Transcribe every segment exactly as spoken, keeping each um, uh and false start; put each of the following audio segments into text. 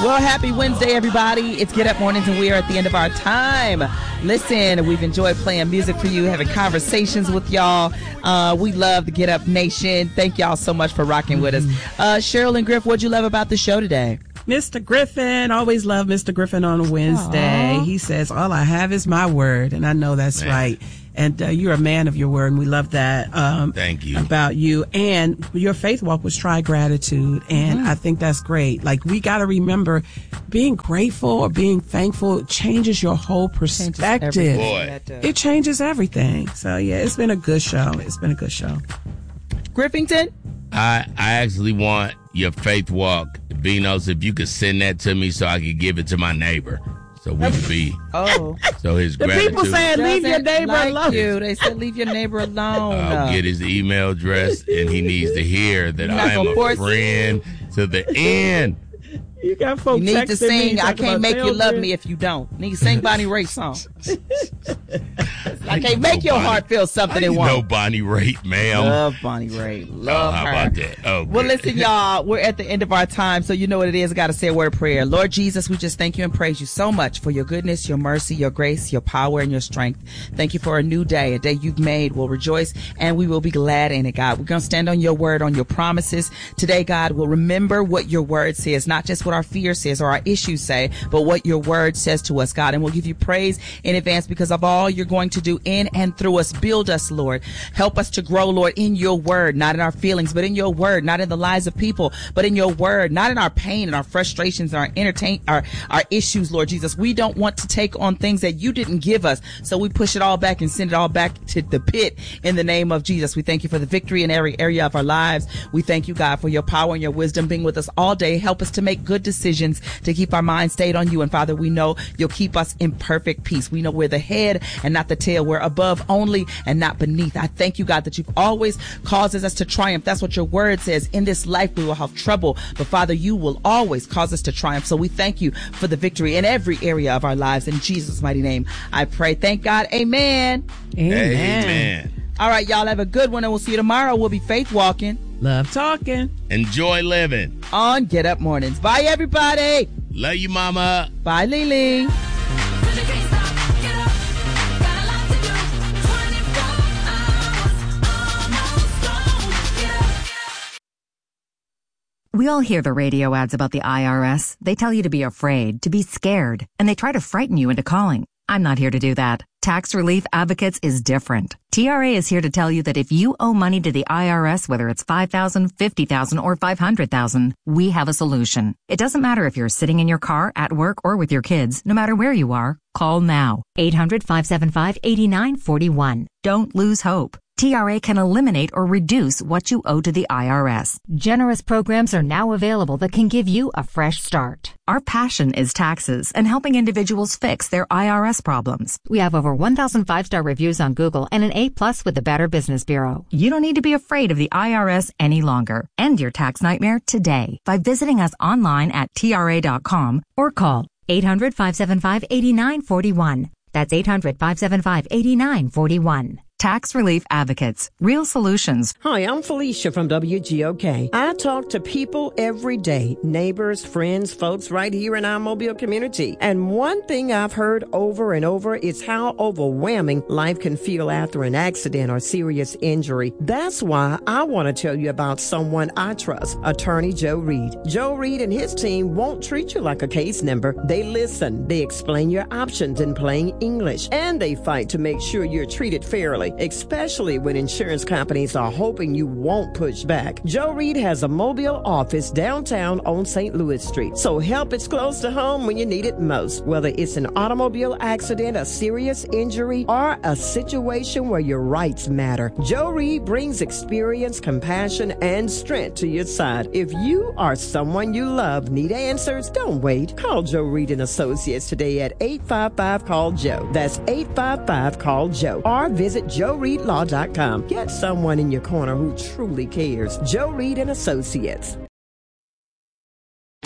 Well, happy Wednesday, everybody. It's Get Up Mornings, and we are at the end of our time. Listen, we've enjoyed playing music for you, having conversations with y'all. Uh, we love the Get Up Nation. Thank y'all so much for rocking with us. Uh, Cheryl and Griff, what'd you love about the show today? Mister Griffin, always love Mister Griffin on a Wednesday. Aww. He says, all I have is my word, and I know that's man. right. And uh, you're a man of your word, and we love that. Um, Thank you. About you. And your faith walk was try gratitude, and mm-hmm. I think that's great. Like, we got to remember, being grateful or being thankful changes your whole perspective. Boy. It changes everything. So, yeah, it's been a good show. It's been a good show. Griffington? I, I actually want your faith walk, Beanos, if you could send that to me so I could give it to my neighbor. So we could be. Oh. So his the gratitude. People saying leave your neighbor like alone. You. They said leave your neighbor alone. I'll no. get his email address, and he needs to hear that I am a friend to the end. You got folks You need to sing I Can't Make You Love Me If You Don't. You need to sing Bonnie Raitt's song. I can't make your Bonnie, heart feel something it won't. No Bonnie Raitt, ma'am. Love Bonnie Raitt. Love oh, how her. about that? Oh, well, listen, y'all. We're at the end of our time, so you know what it is. I got to say a word of prayer. Lord Jesus, we just thank you and praise you so much for your goodness, your mercy, your grace, your power, and your strength. Thank you for a new day, a day you've made. We'll rejoice, and we will be glad in it, God. We're going to stand on your word, on your promises. Today, God, we'll remember what your word says, not just what our fear says or our issues say, but what your word says to us, God. And we'll give you praise in advance because of all you're going to do in and through us. Build us, Lord. Help us to grow, Lord, in your word, not in our feelings, but in your word, not in the lives of people, but in your word, not in our pain and our frustrations and our entertain, our, our issues, Lord Jesus. We don't want to take on things that you didn't give us. So we push it all back and send it all back to the pit in the name of Jesus. We thank you for the victory in every area of our lives. We thank you, God, for your power and your wisdom being with us all day. Help us to make good decisions, to keep our mind stayed on you. And Father, we know you'll keep us in perfect peace. We know we're the head and not the tail. We're above only and not beneath. I thank you, God, that you've always causes us to triumph. That's what your word says. In this life, we will have trouble, but Father, you will always cause us to triumph. So we thank you for the victory in every area of our lives. In Jesus' mighty name, I pray. Thank God. Amen. Amen. Amen. All right, y'all have a good one, and we'll see you tomorrow. We'll be faith walking. Love talking. Enjoy living. On Get Up Mornings. Bye, everybody. Love you, mama. Bye, Lily. We all hear the radio ads about the I R S. They tell you to be afraid, to be scared, and they try to frighten you into calling. I'm not here to do that. Tax Relief Advocates is different. T R A is here to tell you that if you owe money to the I R S, whether it's five thousand dollars, fifty thousand dollars, or five hundred thousand dollars, we have a solution. It doesn't matter if you're sitting in your car, at work, or with your kids. No matter where you are, call now. eight hundred, five seven five, eight nine four one. Don't lose hope. T R A can eliminate or reduce what you owe to the I R S. Generous programs are now available that can give you a fresh start. Our passion is taxes and helping individuals fix their I R S problems. We have over one thousand five-star reviews on Google and an A plus with the Better Business Bureau. You don't need to be afraid of the I R S any longer. End your tax nightmare today by visiting us online at T R A dot com or call eight hundred, five seven five, eight nine four one. That's eight hundred, five seven five, eight nine four one. Tax Relief Advocates. Real solutions. Hi, I'm Felicia from W G O K. I talk to people every day, neighbors, friends, folks right here in our Mobile community. And one thing I've heard over and over is how overwhelming life can feel after an accident or serious injury. That's why I want to tell you about someone I trust, Attorney Joe Reed. Joe Reed and his team won't treat you like a case number. They listen, they explain your options in plain English, and they fight to make sure you're treated fairly, especially when insurance companies are hoping you won't push back. Joe Reed has a Mobile office downtown on Saint Louis Street, so help is close to home when you need it most. Whether it's an automobile accident, a serious injury, or a situation where your rights matter, Joe Reed brings experience, compassion, and strength to your side. If you or someone you love need answers, don't wait. Call Joe Reed and Associates today at eight five five, call Joe. That's eight five five, call Joe. Or visit joe reed law dot com. Get someone in your corner who truly cares. Joe Reed and Associates.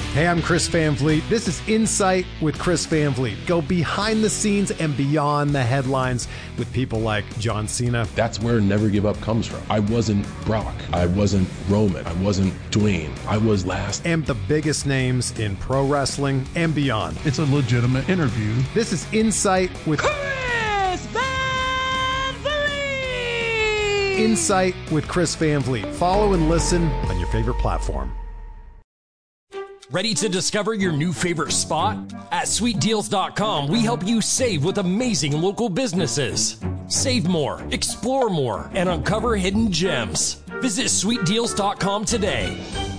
Hey, I'm Chris Van Vliet. This is Insight with Chris Van Vliet. Go behind the scenes and beyond the headlines with people like John Cena. That's where Never Give Up comes from. I wasn't Brock. I wasn't Roman. I wasn't Dwayne. I was last. And the biggest names in pro wrestling and beyond. It's a legitimate interview. This is Insight with Chris Van Vliet. Insight with Chris Van Vliet. Follow and listen on your favorite platform. Ready to discover your new favorite spot? At sweet deals dot com, we help you save with amazing local businesses. Save more, explore more, and uncover hidden gems. Visit sweet deals dot com today.